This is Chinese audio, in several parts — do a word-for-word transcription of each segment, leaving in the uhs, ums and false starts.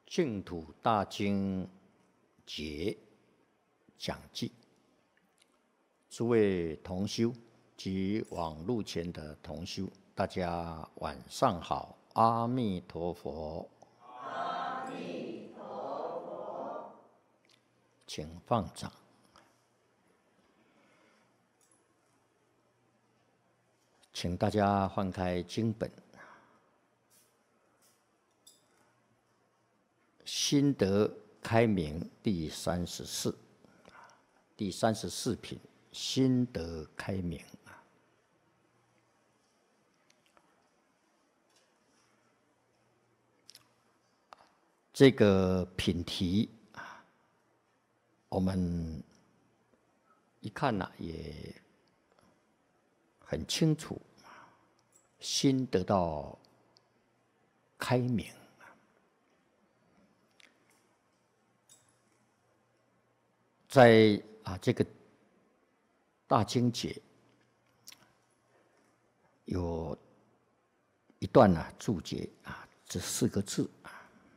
净土大经节讲记，诸位同修及网路前的同修，大家晚上好，阿弥陀佛。 阿弥陀佛。 请放掌。请大家翻开经本，心得开明第三十四，第三十四品，心得开明。这个品题我们一看呢、啊、也很清楚，心得到开明。在啊这个大经解有一段呢、啊、注解啊，这四个字啊：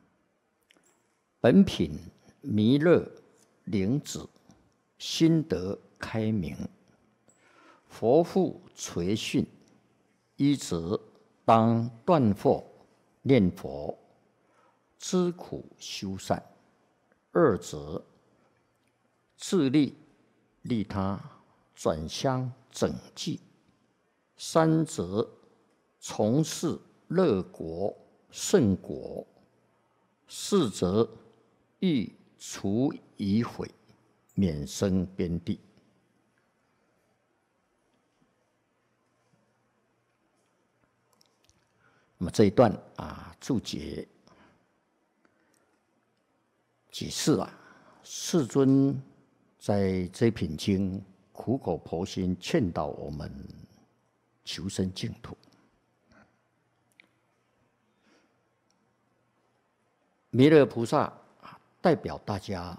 本品弥勒灵子，心得开明。佛父垂训，一则当断惑念佛，知苦修善；二则自利利他，转相整济；三则从事乐国胜国；四则欲除疑悔，免生边地。那么这一段啊注解解释啊，世尊在这品经苦口婆心劝导我们求生净土。弥勒菩萨代表大家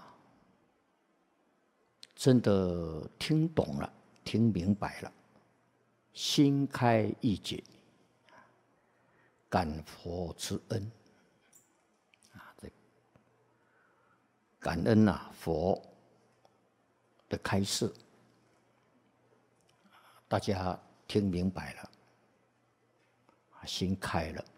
真的听懂了，听明白了，心开意解，感佛之恩啊！这感恩啊，佛的开示，大家听明白了，心开了，